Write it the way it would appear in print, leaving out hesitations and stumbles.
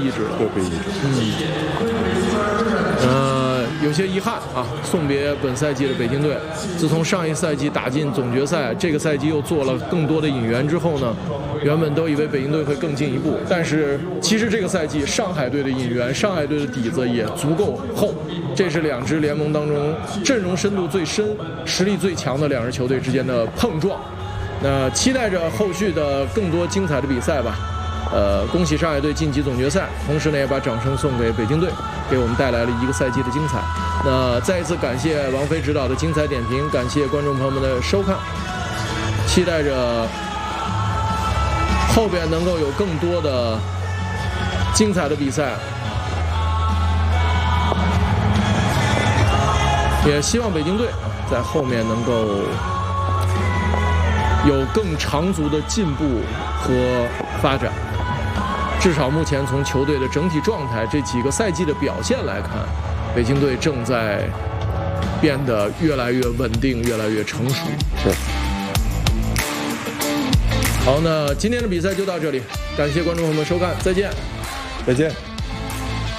一致了， 各非一致。 有些遗憾啊，送别本赛季的北京队。自从上一赛季打进总决赛，这个赛季又做了更多的引援之后呢，原本都以为北京队会更进一步，但是其实这个赛季上海队的引援，上海队的底子也足够厚。这是两支联盟当中阵容深度最深、实力最强的两支球队之间的碰撞。那期待着后续的更多精彩的比赛吧。恭喜上海队晋级总决赛，同时呢也把掌声送给北京队，给我们带来了一个赛季的精彩。那再一次感谢王菲指导的精彩点评，感谢观众朋友们的收看，期待着后边能够有更多的精彩的比赛，也希望北京队在后面能够有更长足的进步和发展。至少目前从球队的整体状态、这几个赛季的表现来看，北京队正在变得越来越稳定、越来越成熟。 是。 好，那今天的比赛就到这里，感谢观众朋友们收看，再见。 再见。